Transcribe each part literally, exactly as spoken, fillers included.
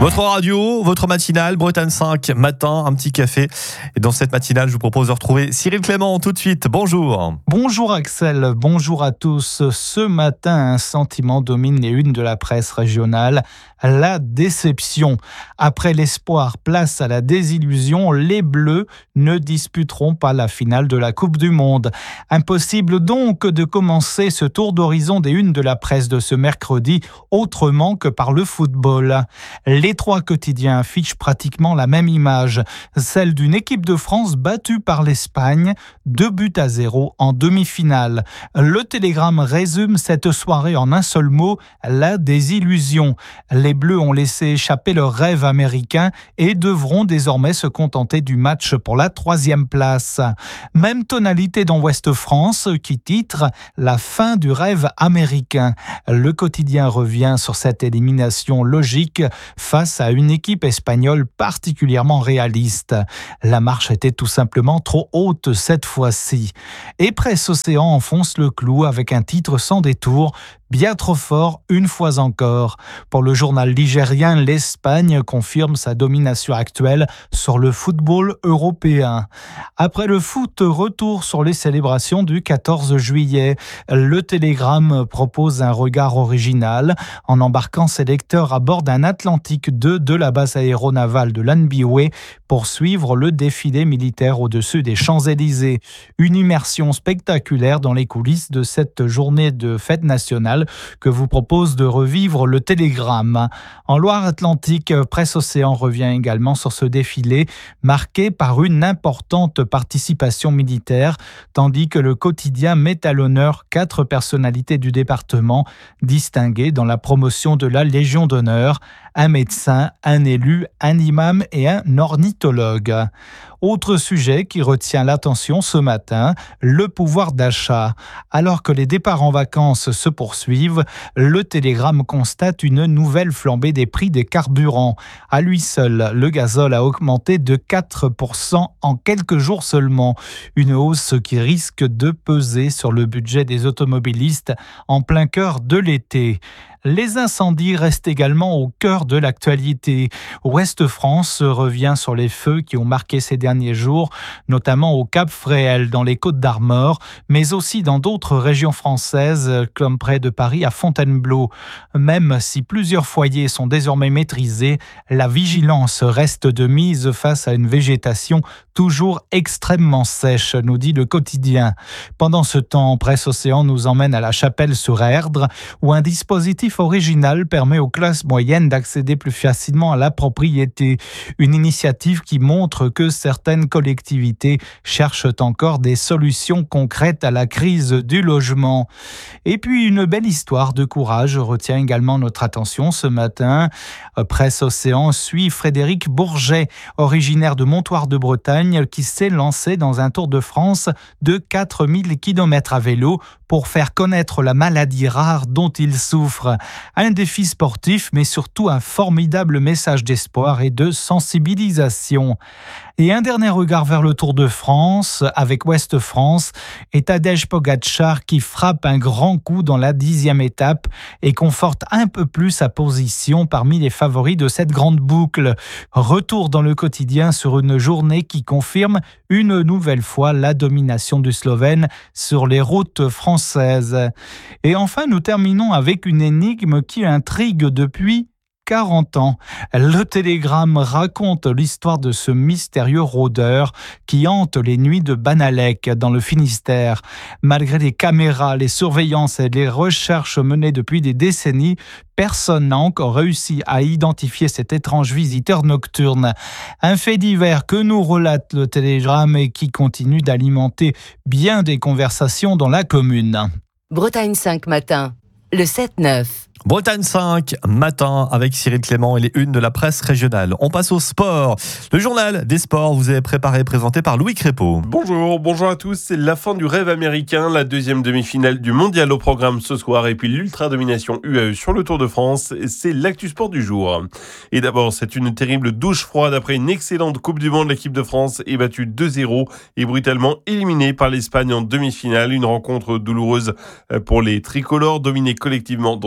Votre radio, votre matinale, Bretagne cinq, matin, un petit café. Et dans cette matinale, je vous propose de retrouver Cyril Clément tout de suite. Bonjour. Bonjour Axel, bonjour à tous. Ce matin, un sentiment domine les unes de la presse régionale, la déception. Après l'espoir, place à la désillusion, les Bleus ne disputeront pas la finale de la Coupe du Monde. Impossible donc de commencer ce tour d'horizon des unes de la presse de ce mercredi autrement que par le football. Les trois quotidiens affichent pratiquement la même image, celle d'une équipe de France battue par l'Espagne, deux buts à zéro en demi-finale. Le Télégramme résume cette soirée en un seul mot, la désillusion. Les Bleus ont laissé échapper leur rêve américain et devront désormais se contenter du match pour la troisième place. Même tonalité dans Ouest France qui titre « La fin du rêve américain ». Le quotidien revient sur cette élimination logique face à une équipe espagnole particulièrement réaliste. La marche était tout simplement trop haute cette fois-ci. Et Presse Océan enfonce le clou avec un titre sans détour, bien trop fort une fois encore. Pour le journal ligérien, l'Espagne confirme sa domination actuelle sur le football européen. Après le foot, retour sur les célébrations du quatorze juillet. Le Télégramme propose un regard original en embarquant ses lecteurs à bord d'un Atlantique deux de la base aéronavale de Lanbiwe pour suivre le défilé militaire au-dessus des Champs-Élysées. Une immersion spectaculaire dans les coulisses de cette journée de fête nationale que vous propose de revivre le Télégramme. En Loire-Atlantique, Presse Océan revient également sur ce défilé marqué par une importante participation militaire, tandis que le quotidien met à l'honneur quatre personnalités du département distinguées dans la promotion de la Légion d'honneur, un médecin, un élu, un imam et un ornithologue. Autre sujet qui retient l'attention ce matin, le pouvoir d'achat. Alors que les départs en vacances se poursuivent, le Télégramme constate une nouvelle flambée des prix des carburants. À lui seul, le gazole a augmenté de quatre pour cent en quelques jours seulement. Une hausse qui risque de peser sur le budget des automobilistes en plein cœur de l'été. Les incendies restent également au cœur de l'actualité. Ouest France revient sur les feux qui ont marqué ces derniers jours, notamment au Cap Fréhel, dans les Côtes-d'Armor, mais aussi dans d'autres régions françaises, comme près de Paris à Fontainebleau. Même si plusieurs foyers sont désormais maîtrisés, la vigilance reste de mise face à une végétation toujours extrêmement sèche, nous dit le quotidien. Pendant ce temps, Presse Océan nous emmène à la Chapelle-sur-Erdre, où un dispositif original permet aux classes moyennes d'accéder plus facilement à la propriété. Une initiative qui montre que certaines collectivités cherchent encore des solutions concrètes à la crise du logement. Et puis une belle histoire de courage retient également notre attention ce matin. Presse Océan suit Frédéric Bourget, originaire de Montoire de Bretagne, qui s'est lancé dans un Tour de France de quatre mille kilomètres à vélo pour faire connaître la maladie rare dont il souffre. Un défi sportif, mais surtout un formidable message d'espoir et de sensibilisation. Et un dernier regard vers le Tour de France avec Ouest France et Tadej Pogačar qui frappe un grand coup dans la dixième étape et conforte un peu plus sa position parmi les favoris de cette grande boucle. Retour dans le quotidien sur une journée qui confirme une nouvelle fois la domination du Slovène sur les routes françaises. Et enfin, nous terminons avec une énigme qui intrigue depuis quarante ans. Le Télégramme raconte l'histoire de ce mystérieux rôdeur qui hante les nuits de Banalec dans le Finistère. Malgré les caméras, les surveillances et les recherches menées depuis des décennies, personne n'a encore réussi à identifier cet étrange visiteur nocturne. Un fait divers que nous relate le Télégramme et qui continue d'alimenter bien des conversations dans la commune. Bretagne cinq matin, le sept neuf. Bretagne cinq, matin, avec Cyril Clément et les unes de la presse régionale. On passe au sport. Le journal des sports vous est préparé et présenté par Louis Crépeau. Bonjour, bonjour à tous. C'est la fin du rêve américain, la deuxième demi-finale du mondial au programme ce soir et puis l'ultra-domination U A E sur le Tour de France. C'est l'actu sport du jour. Et d'abord, c'est une terrible douche froide après une excellente Coupe du Monde. L'équipe de France est battue deux zéro et brutalement éliminée par l'Espagne en demi-finale. Une rencontre douloureuse pour les tricolores, dominés collectivement dans tous les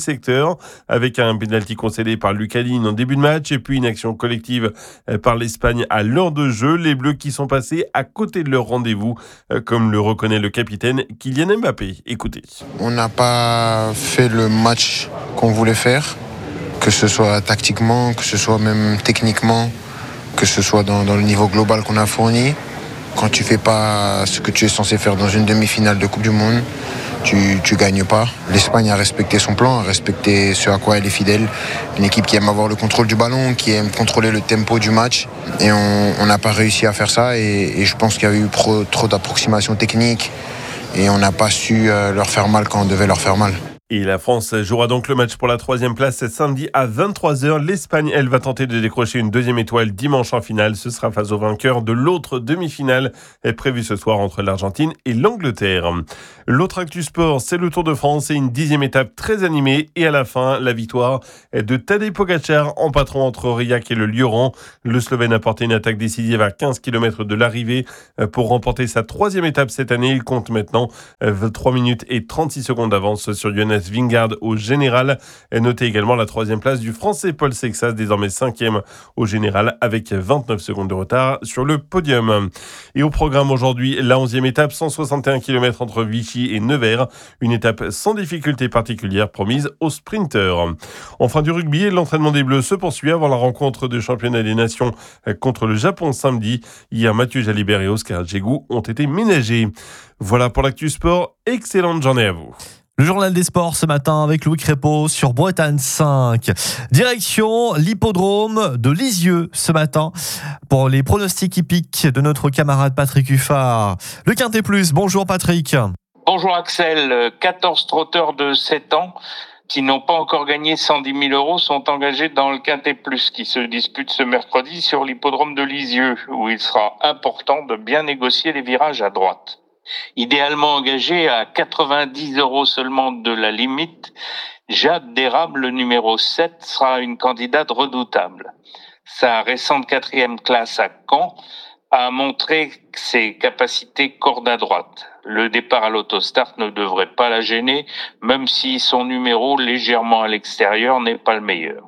secteur, avec un pénalty concédé par Lucadine en début de match et puis une action collective par l'Espagne à l'heure de jeu. Les Bleus qui sont passés à côté de leur rendez-vous, comme le reconnaît le capitaine Kylian Mbappé. Écoutez. On n'a pas fait le match qu'on voulait faire, que ce soit tactiquement, que ce soit même techniquement, que ce soit dans, dans le niveau global qu'on a fourni. Quand tu fais pas ce que tu es censé faire dans une demi-finale de Coupe du Monde, tu, tu gagnes pas. L'Espagne a respecté son plan, a respecté ce à quoi elle est fidèle. Une équipe qui aime avoir le contrôle du ballon, qui aime contrôler le tempo du match. Et on n'a pas réussi à faire ça. Et, et je pense qu'il y a eu pro, trop d'approximations techniques. Et on n'a pas su euh, leur faire mal quand on devait leur faire mal. Et la France jouera donc le match pour la troisième place ce samedi à vingt-trois heures. L'Espagne, elle, va tenter de décrocher une deuxième étoile dimanche en finale. Ce sera face au vainqueur de l'autre demi-finale prévue ce soir entre l'Argentine et l'Angleterre. L'autre actu sport, c'est le Tour de France et une dixième étape très animée. Et à la fin, la victoire de Tadej Pogačar en patron entre Aurillac et le Lioran. Le Slovène a porté une attaque décisive à quinze kilomètres de l'arrivée pour remporter sa troisième étape cette année. Il compte maintenant trois minutes et trente-six secondes d'avance sur Jonas Vingegaard au général. Notez également la troisième place du Français Paul Sexas, désormais cinquième au général avec vingt-neuf secondes de retard sur le podium. Et au programme aujourd'hui, la onzième étape, cent soixante et un kilomètres entre Vichy et Nevers. Une étape sans difficulté particulière promise aux sprinteurs. Enfin du rugby, l'entraînement des Bleus se poursuit avant la rencontre de championnat des nations contre le Japon samedi. Hier, Mathieu Jalibert et Oscar Djegou ont été ménagés. Voilà pour l'actu sport. Excellente journée à vous. Le journal des sports ce matin avec Louis Crépeau sur Bretagne cinq. Direction l'hippodrome de Lisieux ce matin pour les pronostics hippiques de notre camarade Patrick Huffard. Le Quintet Plus, bonjour Patrick. Bonjour Axel, quatorze trotteurs de sept ans qui n'ont pas encore gagné cent dix mille euros sont engagés dans le Quintet Plus qui se dispute ce mercredi sur l'hippodrome de Lisieux où il sera important de bien négocier les virages à droite. Idéalement engagé à quatre-vingt-dix euros seulement de la limite, Jade d'Érable, le numéro sept, sera une candidate redoutable. Sa récente quatrième classe à Caen a montré ses capacités corde à droite. Le départ à l'autostart ne devrait pas la gêner, même si son numéro légèrement à l'extérieur n'est pas le meilleur.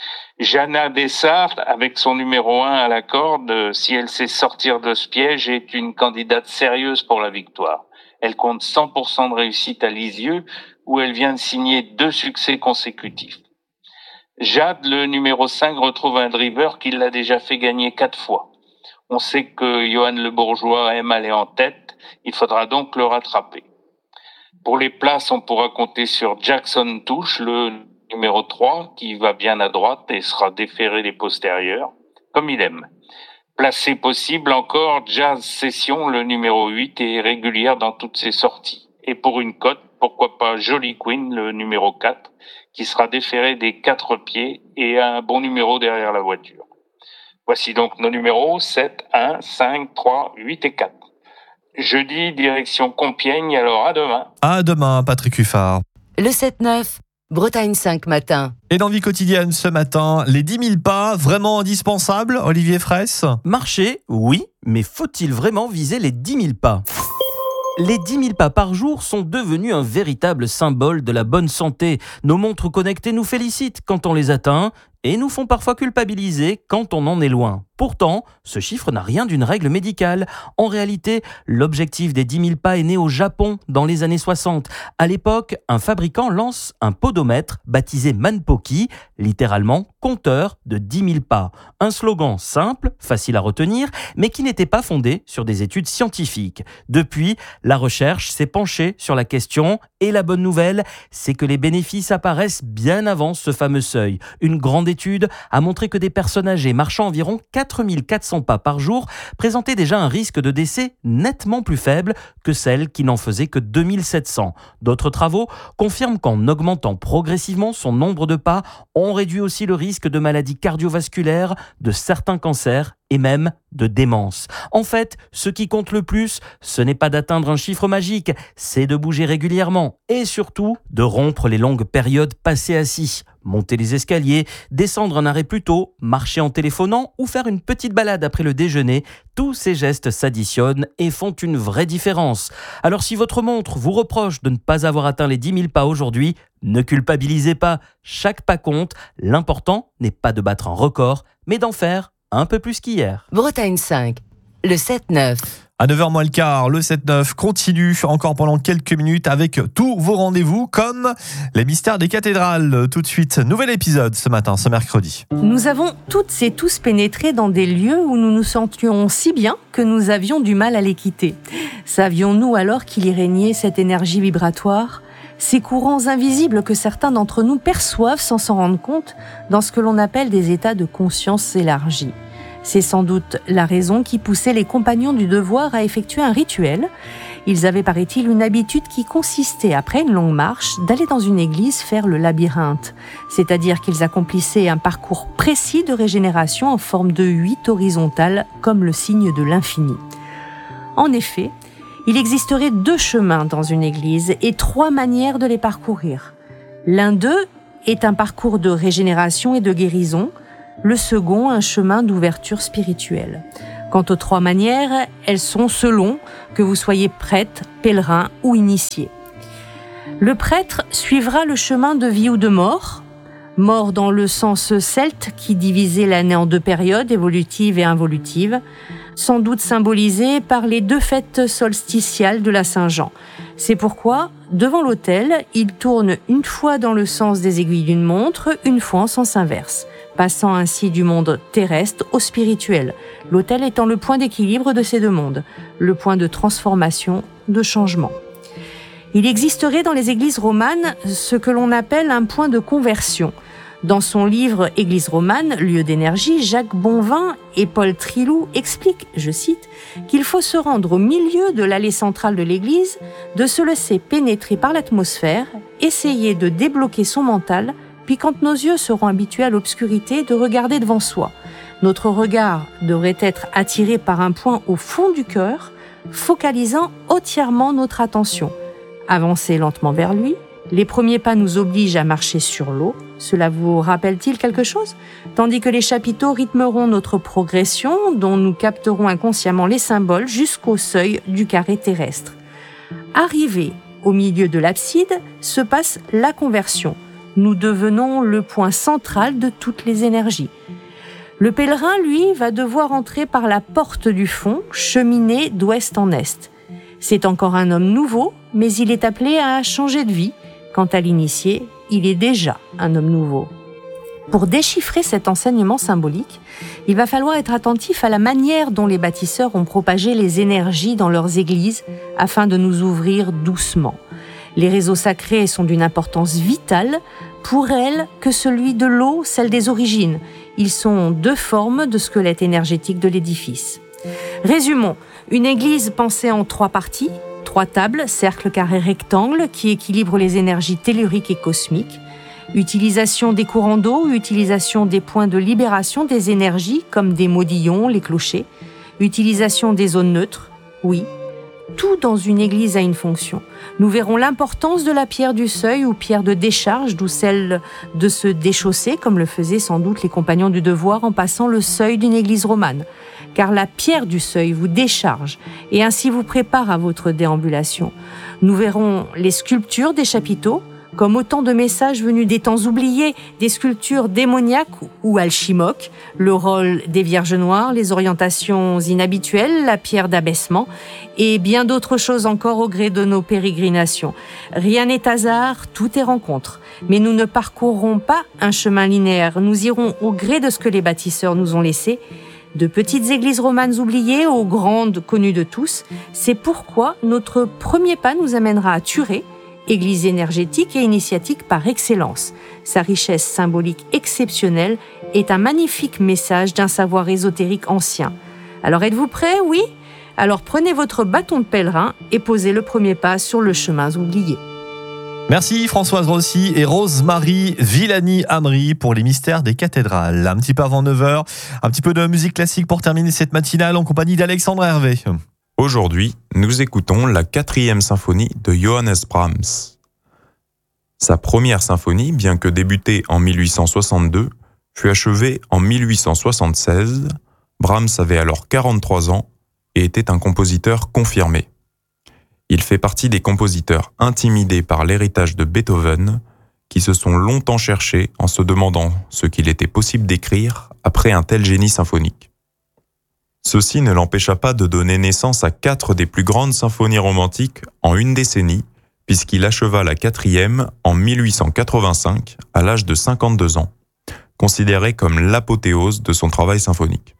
Jana Dessart, avec son numéro un à la corde, si elle sait sortir de ce piège, est une candidate sérieuse pour la victoire. Elle compte cent pour cent de réussite à Lisieux, où elle vient de signer deux succès consécutifs. Jade, le numéro cinq, retrouve un driver qui l'a déjà fait gagner quatre fois. On sait que Johan Le Bourgeois aime aller en tête, il faudra donc le rattraper. Pour les places, on pourra compter sur Jackson Touche, le numéro trois, qui va bien à droite et sera déféré des postérieurs, comme il aime. Placé possible encore, Jazz Session, le numéro huit, est régulière dans toutes ses sorties. Et pour une cote, pourquoi pas Jolly Queen, le numéro quatre, qui sera déféré des quatre pieds et a un bon numéro derrière la voiture. Voici donc nos numéros sept, un, cinq, trois, huit et quatre. Jeudi, direction Compiègne, alors à demain. À demain, Patrick Huffard. Le sept neuf, Bretagne cinq matin. Et dans Vie quotidienne ce matin, les dix mille pas, vraiment indispensables, Olivier Fraisse ? Marcher, oui, mais faut-il vraiment viser les dix mille pas ? Les dix mille pas par jour sont devenus un véritable symbole de la bonne santé. Nos montres connectées nous félicitent quand on les atteint et nous font parfois culpabiliser quand on en est loin. Pourtant, ce chiffre n'a rien d'une règle médicale. En réalité, l'objectif des dix mille pas est né au Japon dans les années soixante. À l'époque, un fabricant lance un podomètre baptisé Manpoki, littéralement compteur de dix mille pas. Un slogan simple, facile à retenir, mais qui n'était pas fondé sur des études scientifiques. Depuis, la recherche s'est penchée sur la question et la bonne nouvelle, c'est que les bénéfices apparaissent bien avant ce fameux seuil. Une grande étude a montré que des personnes âgées marchant environ quatre mille quatre cents pas par jour présentaient déjà un risque de décès nettement plus faible que celles qui n'en faisaient que deux mille sept cents. D'autres travaux confirment qu'en augmentant progressivement son nombre de pas, on réduit aussi le risque de maladies cardiovasculaires, de certains cancers et même de démence. En fait, ce qui compte le plus, ce n'est pas d'atteindre un chiffre magique, c'est de bouger régulièrement et surtout de rompre les longues périodes passées assis. Monter les escaliers, descendre un arrêt plus tôt, marcher en téléphonant ou faire une petite balade après le déjeuner, tous ces gestes s'additionnent et font une vraie différence. Alors si votre montre vous reproche de ne pas avoir atteint les dix mille pas aujourd'hui, Ne culpabilisez pas, chaque pas compte. L'important n'est pas de battre un record, mais d'en faire un peu plus qu'hier. Bretagne cinq, le sept neuf. À neuf heures moins le quart, le sept neuf continue encore pendant quelques minutes avec tous vos rendez-vous comme les mystères des cathédrales. Tout de suite, nouvel épisode ce matin, ce mercredi. Nous avons toutes et tous pénétré dans des lieux où nous nous sentions si bien que nous avions du mal à les quitter. Savions-nous alors qu'il y régnait cette énergie vibratoire ? Ces courants invisibles que certains d'entre nous perçoivent sans s'en rendre compte dans ce que l'on appelle des états de conscience élargie. C'est sans doute la raison qui poussait les compagnons du devoir à effectuer un rituel. Ils avaient, paraît-il, une habitude qui consistait, après une longue marche, d'aller dans une église faire le labyrinthe. C'est-à-dire qu'ils accomplissaient un parcours précis de régénération en forme de huit horizontales, comme le signe de l'infini. En effet, il existerait deux chemins dans une église et trois manières de les parcourir. L'un d'eux est un parcours de régénération et de guérison, le second un chemin d'ouverture spirituelle. Quant aux trois manières, elles sont selon que vous soyez prêtre, pèlerin ou initié. Le prêtre suivra le chemin de vie ou de mort, mort dans le sens celte qui divisait l'année en deux périodes, évolutives et involutives, sans doute symbolisées par les deux fêtes solsticiales de la Saint-Jean. C'est pourquoi, devant l'autel, il tourne une fois dans le sens des aiguilles d'une montre, une fois en sens inverse, passant ainsi du monde terrestre au spirituel, l'autel étant le point d'équilibre de ces deux mondes, le point de transformation, de changement. Il existerait dans les églises romanes ce que l'on appelle un point de conversion. Dans son livre « Église romane, lieu d'énergie », Jacques Bonvin et Paul Trilou expliquent, je cite, qu'il faut se rendre au milieu de l'allée centrale de l'église, de se laisser pénétrer par l'atmosphère, essayer de débloquer son mental, puis quand nos yeux seront habitués à l'obscurité, de regarder devant soi. Notre regard devrait être attiré par un point au fond du cœur, focalisant entièrement notre attention. Avancer lentement vers lui. Les premiers pas nous obligent à marcher sur l'eau. Cela vous rappelle-t-il quelque chose ? Tandis que les chapiteaux rythmeront notre progression, dont nous capterons inconsciemment les symboles jusqu'au seuil du carré terrestre. Arrivé au milieu de l'abside, se passe la conversion. Nous devenons le point central de toutes les énergies. Le pèlerin, lui, va devoir entrer par la porte du fond, cheminer d'ouest en est. C'est encore un homme nouveau, mais il est appelé à changer de vie. Quant à l'initié, il est déjà un homme nouveau. Pour déchiffrer cet enseignement symbolique, il va falloir être attentif à la manière dont les bâtisseurs ont propagé les énergies dans leurs églises afin de nous ouvrir doucement. Les réseaux sacrés sont d'une importance vitale pour elles que celui de l'eau, celle des origines. Ils sont deux formes de squelette énergétique de l'édifice. Résumons, une église pensée en trois parties, trois tables, cercle, carré, rectangle, qui équilibrent les énergies telluriques et cosmiques. Utilisation des courants d'eau, utilisation des points de libération des énergies, comme des modillons, les clochers. Utilisation des zones neutres, oui. Tout dans une église a une fonction. Nous verrons l'importance de la pierre du seuil ou pierre de décharge, d'où celle de se déchausser, comme le faisaient sans doute les compagnons du devoir en passant le seuil d'une église romane. Car la pierre du seuil vous décharge et ainsi vous prépare à votre déambulation. Nous verrons les sculptures des chapiteaux, comme autant de messages venus des temps oubliés, des sculptures démoniaques ou alchimoques, le rôle des Vierges Noires, les orientations inhabituelles, la pierre d'abaissement et bien d'autres choses encore au gré de nos pérégrinations. Rien n'est hasard, tout est rencontre. Mais nous ne parcourrons pas un chemin linéaire, nous irons au gré de ce que les bâtisseurs nous ont laissé, de petites églises romanes oubliées aux grandes connues de tous. C'est pourquoi notre premier pas nous amènera à Turé, église énergétique et initiatique par excellence. Sa richesse symbolique exceptionnelle est un magnifique message d'un savoir ésotérique ancien. Alors êtes-vous prêts ? Oui ? Alors prenez votre bâton de pèlerin et posez le premier pas sur le chemin oublié. Merci Françoise Rossi et Rose-Marie Villani-Amri pour les mystères des cathédrales. Un petit peu avant neuf heures, un petit peu de musique classique pour terminer cette matinale en compagnie d'Alexandre Hervé. Aujourd'hui, nous écoutons la quatrième symphonie de Johannes Brahms. Sa première symphonie, bien que débutée en mille huit cent soixante-deux, fut achevée en mille huit cent soixante-seize. Brahms avait alors quarante-trois ans et était un compositeur confirmé. Il fait partie des compositeurs intimidés par l'héritage de Beethoven qui se sont longtemps cherchés en se demandant ce qu'il était possible d'écrire après un tel génie symphonique. Ceci ne l'empêcha pas de donner naissance à quatre des plus grandes symphonies romantiques en une décennie, puisqu'il acheva la quatrième en mille huit cent quatre-vingt-cinq à l'âge de cinquante-deux ans, considérée comme l'apothéose de son travail symphonique.